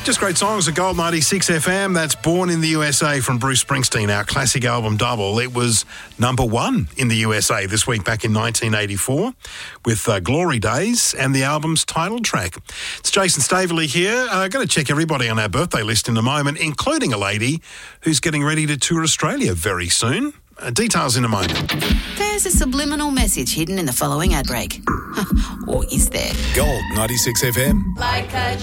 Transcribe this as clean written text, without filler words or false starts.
Just great songs at Gold 96 FM. That's Born in the USA from Bruce Springsteen, our classic album double. It was number one in the USA this week back in 1984 with Glory Days and the album's title track. It's Jason Staveley here. Going to check everybody on our birthday list in a moment, including a lady who's getting ready to tour Australia very soon. Details in a moment. There's a subliminal message hidden in the following ad break. Or is there? Gold 96 FM. Like a